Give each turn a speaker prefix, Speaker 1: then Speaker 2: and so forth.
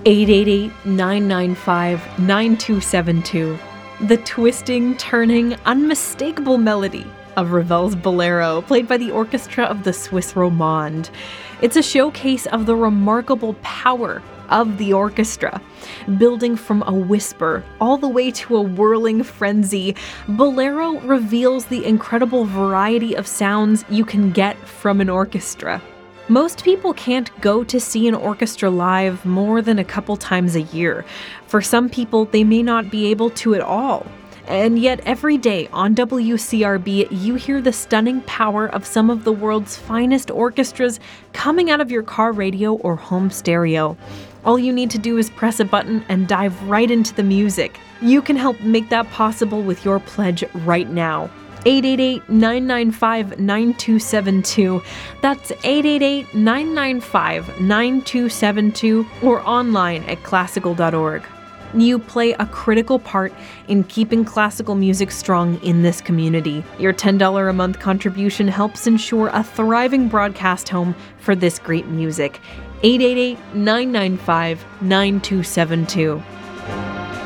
Speaker 1: 888-995-9272. The twisting, turning, unmistakable melody of Ravel's Bolero, played by the orchestra of the Swiss Romande. It's a showcase of the remarkable power of the orchestra. Building from a whisper all the way to a whirling frenzy, Bolero reveals the incredible variety of sounds you can get from an orchestra. Most people can't go to see an orchestra live more than a couple times a year. For some people, they may not be able to at all. And yet every day on WCRB, you hear the stunning power of some of the world's finest orchestras coming out of your car radio or home stereo. All you need to do is press a button and dive right into the music. You can help make that possible with your pledge right now. 888-995-9272. That's 888-995-9272 or online at classical.org. You play a critical part in keeping classical music strong in this community. Your $10 a month contribution helps ensure a thriving broadcast home for this great music. 888-995-9272.